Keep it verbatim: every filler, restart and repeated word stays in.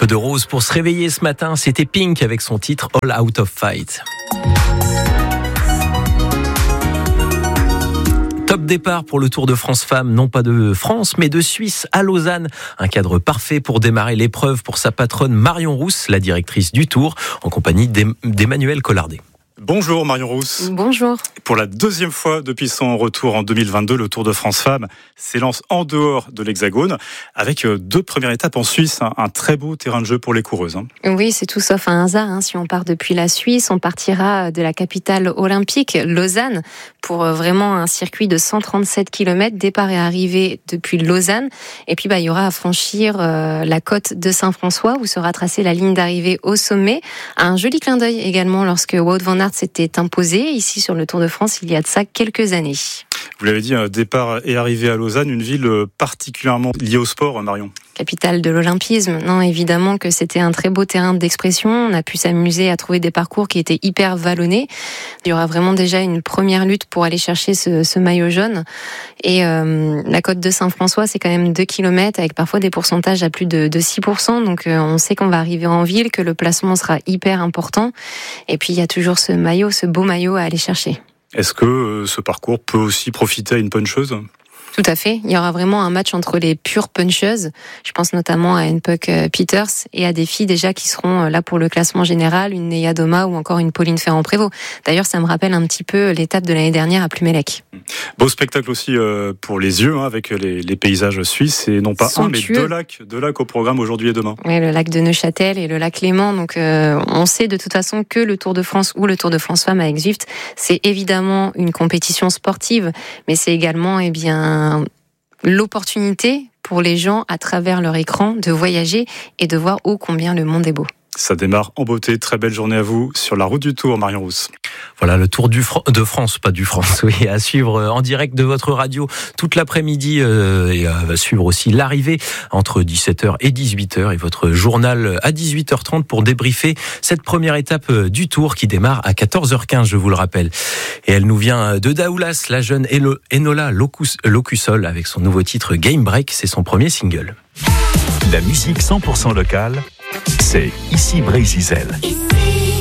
peu de rose pour se réveiller ce matin, c'était Pink avec son titre All Out of Fight. Top départ pour le Tour de France Femmes, non pas de France, mais de Suisse à Lausanne. Un cadre parfait pour démarrer l'épreuve pour sa patronne Marion Rousse, la directrice du Tour, en compagnie d'Emmanuel Collardet. Bonjour Marion Rousse. Bonjour. Pour la deuxième fois depuis son retour en deux mille vingt-deux, le Tour de France Femmes s'élance en dehors de l'Hexagone avec deux premières étapes en Suisse. Un très beau terrain de jeu pour les coureuses. Oui, c'est tout sauf un hasard. Hein. Si on part depuis la Suisse, on partira de la capitale olympique, Lausanne, pour vraiment un circuit de cent trente-sept kilomètres, départ et arrivée depuis Lausanne. Et puis, bah, il y aura à franchir euh, la côte de Saint-François où sera tracée la ligne d'arrivée au sommet. Un joli clin d'œil également lorsque Wout van Aert s'était imposé ici sur le Tour de France il y a de ça quelques années. Vous l'avez dit, un départ et arrivée à Lausanne, une ville particulièrement liée au sport, Marion. Capitale de l'olympisme. Non, évidemment que c'était un très beau terrain d'expression. On a pu s'amuser à trouver des parcours qui étaient hyper vallonnés. Il y aura vraiment déjà une première lutte pour aller chercher ce, ce maillot jaune. Et euh, la côte de Saint-François, c'est quand même deux kilomètres avec parfois des pourcentages à plus de, de six pour cent. Donc euh, on sait qu'on va arriver en ville, que le placement sera hyper important. Et puis il y a toujours ce maillot, ce beau maillot à aller chercher. Est-ce que euh, ce parcours peut aussi profiter à une puncheuse ? Tout à fait. Il y aura vraiment un match entre les pures puncheuses. Je pense notamment à Enpuck Peters et à des filles déjà qui seront là pour le classement général, une Neya Doma ou encore une Pauline Ferrand-Prévot. D'ailleurs, ça me rappelle un petit peu l'étape de l'année dernière à Plumelec. Beau spectacle aussi pour les yeux, hein, avec les, les paysages suisses et non pas Somptueux. un, mais deux lacs, deux lacs au programme aujourd'hui et demain. Oui, le lac de Neuchâtel et le lac Léman. Donc, euh, on sait de toute façon que le Tour de France ou le Tour de France Femmes avec Zwift, c'est évidemment une compétition sportive, mais c'est également, eh bien, l'opportunité pour les gens, à travers leur écran, de voyager et de voir ô combien le monde est beau. Ça démarre en beauté. Très belle journée à vous sur la route du Tour, Marion Rousse. Voilà, le Tour du Fran- de France, pas du France, oui, à suivre en direct de votre radio toute l'après-midi euh, et à suivre aussi l'arrivée entre dix-sept heures et dix-huit heures et votre journal à dix-huit heures trente pour débriefer cette première étape du Tour qui démarre à quatorze heures quinze, je vous le rappelle. Et elle nous vient de Daoulas, la jeune Enola Locus- Locusol avec son nouveau titre Game Break, c'est son premier single. La musique cent pour cent locale, c'est ici Brésil.